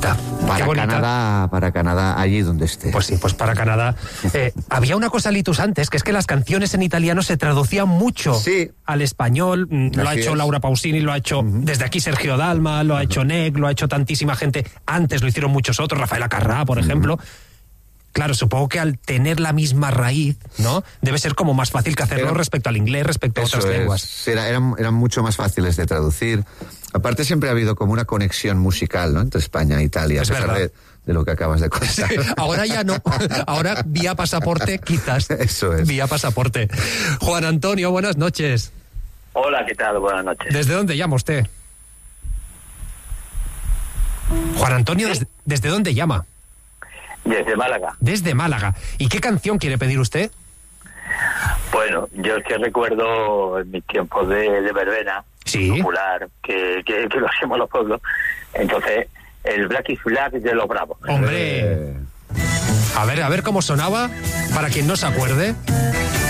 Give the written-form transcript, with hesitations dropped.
bonita. Para Canadá, allí donde esté. Pues sí, pues para Canadá. Había una cosa, Litus, antes, que es que las canciones en italiano se traducían mucho al español. Lo ha hecho Laura Pausini, lo ha hecho desde aquí Sergio Dalma, lo ha hecho Nec, lo ha hecho tantísima gente. Antes lo hicieron muchos otros, Rafael Acarrá, por ejemplo. Claro, supongo que al tener la misma raíz, ¿no? Debe ser como más fácil que hacerlo respecto al inglés, respecto a otras lenguas. Eran mucho más fáciles de traducir. Aparte siempre ha habido como una conexión musical, ¿no? Entre España e Italia, a pesar de lo que acabas de contar. Sí, ahora ya no. Ahora vía pasaporte, quizás. Eso es. Vía pasaporte. Juan Antonio, buenas noches. Hola, ¿qué tal? Buenas noches. ¿Desde dónde llama usted? Juan Antonio, ¿desde dónde llama? Desde Málaga. Desde Málaga. ¿Y qué canción quiere pedir usted? Bueno, yo es que recuerdo en mis tiempos de verbena popular, que lo hacemos los pueblos. Entonces, el Black is Black de los Bravos. ¡Hombre! A ver cómo sonaba, para quien no se acuerde.